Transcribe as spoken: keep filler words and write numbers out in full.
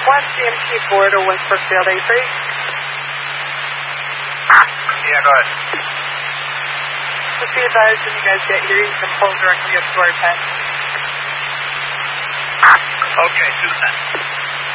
one G M T four to West Brookfield A three. Yeah, go ahead. Just be advised when you guys get here, you can pull directly up to our tent. Okay, two ten.